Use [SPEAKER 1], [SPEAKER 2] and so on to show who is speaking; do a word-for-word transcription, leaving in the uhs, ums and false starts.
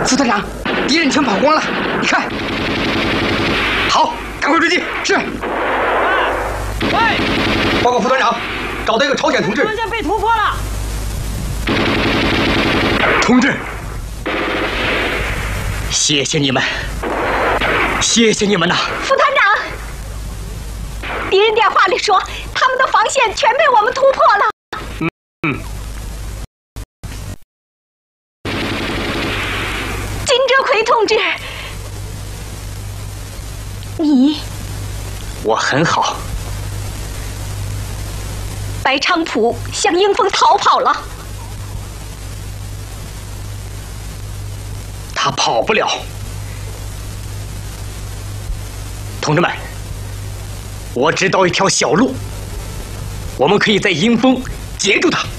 [SPEAKER 1] 副团长，敌人全跑光了，你看。好，赶快追击。是。
[SPEAKER 2] 喂！
[SPEAKER 3] 报告副团长，找到一个朝鲜同志。
[SPEAKER 2] 专线被突破了。
[SPEAKER 4] 同志，谢谢你们，谢谢你们呐！
[SPEAKER 5] 副团长，敌人电话里说他们的防线全被我们突破了。
[SPEAKER 4] 嗯嗯。
[SPEAKER 5] 金哲奎同志，你
[SPEAKER 4] 我很好。
[SPEAKER 5] 白昌普向英风逃跑了，
[SPEAKER 4] 他跑不了。同志们，我知道一条小路，我们可以在英风截住他。